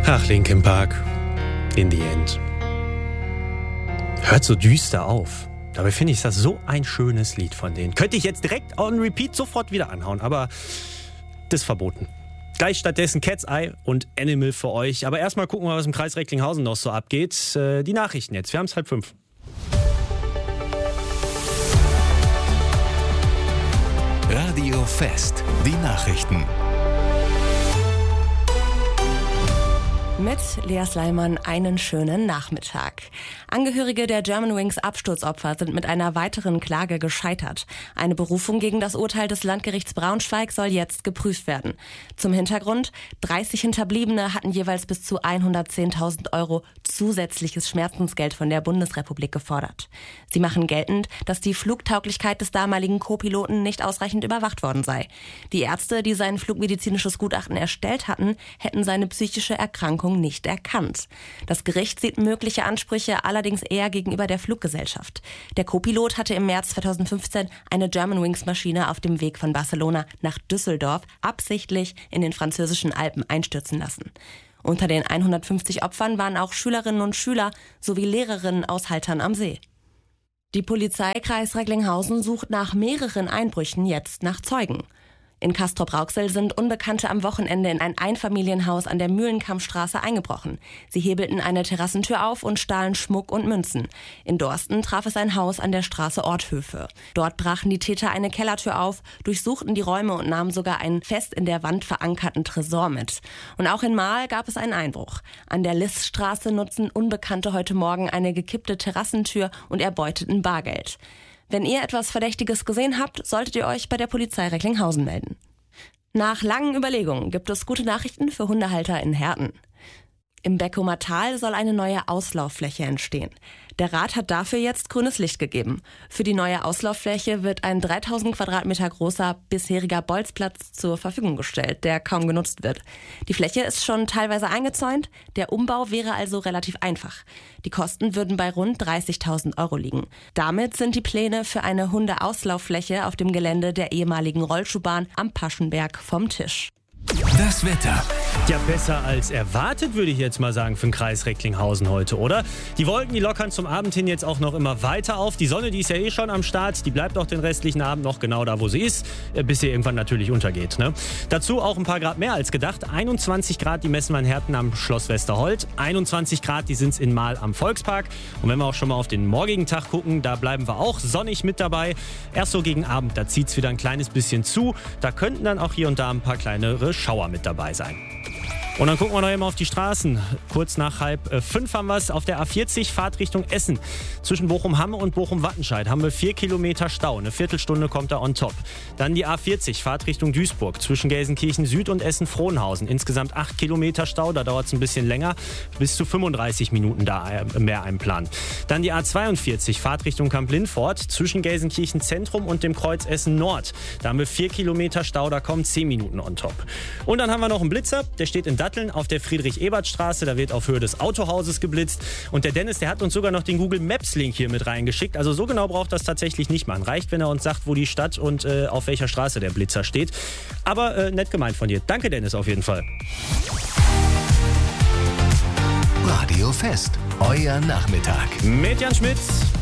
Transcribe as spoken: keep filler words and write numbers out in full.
Ach, Linkin Park. In the end. Hört so düster auf. Dabei finde ich das so ein schönes Lied von denen. Könnte ich jetzt direkt on repeat sofort wieder anhauen, aber das ist verboten. Gleich stattdessen Cat's Eye und Animal für euch. Aber erstmal gucken wir, was im Kreis Recklinghausen noch so abgeht. Äh, die Nachrichten jetzt. Wir haben es halb fünf. Radio Fest. Die Nachrichten. Mit Lea Sleiman einen schönen Nachmittag. Angehörige der Germanwings Absturzopfer sind mit einer weiteren Klage gescheitert. Eine Berufung gegen das Urteil des Landgerichts Braunschweig soll jetzt geprüft werden. Zum Hintergrund: dreißig Hinterbliebene hatten jeweils bis zu hundertzehntausend Euro zusätzliches Schmerzensgeld von der Bundesrepublik gefordert. Sie machen geltend, dass die Flugtauglichkeit des damaligen Co-Piloten nicht ausreichend überwacht worden sei. Die Ärzte, die sein flugmedizinisches Gutachten erstellt hatten, hätten seine psychische Erkrankung nicht erkannt. Das Gericht sieht mögliche Ansprüche allerdings eher gegenüber der Fluggesellschaft. Der Co-Pilot hatte im März zweitausendfünfzehn eine Germanwings-Maschine auf dem Weg von Barcelona nach Düsseldorf absichtlich in den französischen Alpen einstürzen lassen. Unter den hundertfünfzig Opfern waren auch Schülerinnen und Schüler sowie Lehrerinnen aus Haltern am See. Die Polizeikreis Recklinghausen sucht nach mehreren Einbrüchen jetzt nach Zeugen. In Castrop-Rauxel sind Unbekannte am Wochenende in ein Einfamilienhaus an der Mühlenkampfstraße eingebrochen. Sie hebelten eine Terrassentür auf und stahlen Schmuck und Münzen. In Dorsten traf es ein Haus an der Straße Orthöfe. Dort brachen die Täter eine Kellertür auf, durchsuchten die Räume und nahmen sogar einen fest in der Wand verankerten Tresor mit. Und auch in Marl gab es einen Einbruch. An der Liststraße nutzten Unbekannte heute Morgen eine gekippte Terrassentür und erbeuteten Bargeld. Wenn ihr etwas Verdächtiges gesehen habt, solltet ihr euch bei der Polizei Recklinghausen melden. Nach langen Überlegungen gibt es gute Nachrichten für Hundehalter in Herten. Im Beckumer Tal soll eine neue Auslauffläche entstehen. Der Rat hat dafür jetzt grünes Licht gegeben. Für die neue Auslauffläche wird ein dreitausend Quadratmeter großer bisheriger Bolzplatz zur Verfügung gestellt, der kaum genutzt wird. Die Fläche ist schon teilweise eingezäunt, der Umbau wäre also relativ einfach. Die Kosten würden bei rund dreißigtausend Euro liegen. Damit sind die Pläne für eine Hundeauslauffläche auf dem Gelände der ehemaligen Rollschuhbahn am Paschenberg vom Tisch. Das Wetter. Ja, besser als erwartet, würde ich jetzt mal sagen, für den Kreis Recklinghausen heute, oder? Die Wolken, die lockern zum Abend hin jetzt auch noch immer weiter auf. Die Sonne, die ist ja eh schon am Start, die bleibt auch den restlichen Abend noch genau da, wo sie ist, bis sie irgendwann natürlich untergeht, ne? Dazu auch ein paar Grad mehr als gedacht. einundzwanzig Grad, die messen wir in Herten am Schloss Westerhold. einundzwanzig Grad, die sind es in Marl am Volkspark. Und wenn wir auch schon mal auf den morgigen Tag gucken, da bleiben wir auch sonnig mit dabei. Erst so gegen Abend, da zieht es wieder ein kleines bisschen zu. Da könnten dann auch hier und da ein paar kleinere Schauer mit dabei sein. Und dann gucken wir noch einmal auf die Straßen. Kurz nach halb äh, fünf haben wir es auf der A vierzig, Fahrt Richtung Essen. Zwischen Bochum-Hamme und Bochum-Wattenscheid haben wir vier Kilometer Stau. Eine Viertelstunde kommt da on top. Dann die A vierzig, Fahrt Richtung Duisburg. Zwischen Gelsenkirchen Süd und Essen-Frohnhausen. Insgesamt acht Kilometer Stau, da dauert es ein bisschen länger. Bis zu fünfunddreißig Minuten da äh, mehr einplanen. Dann die A zweiundvierzig, Fahrt Richtung Kamp-Lindfort. Zwischen Gelsenkirchen Zentrum und dem Kreuz Essen Nord. Da haben wir vier Kilometer Stau, da kommen zehn Minuten on top. Und dann haben wir noch einen Blitzer, der steht in Datteln auf der Friedrich-Ebert-Straße. Da wird auf Höhe des Autohauses geblitzt. Und der Dennis, der hat uns sogar noch den Google Maps-Link hier mit reingeschickt. Also so genau braucht das tatsächlich nicht machen. Reicht, wenn er uns sagt, wo die Stadt und äh, auf welcher Straße der Blitzer steht. Aber äh, nett gemeint von dir. Danke, Dennis, auf jeden Fall. Radio Fest. Euer Nachmittag. Mit Jan Schmitz.